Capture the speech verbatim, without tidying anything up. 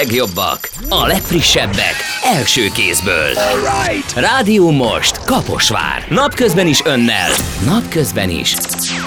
legjobbak, a legfrissebbek, első kézből. Rádió Most, Kaposvár. Napközben is önnel, napközben is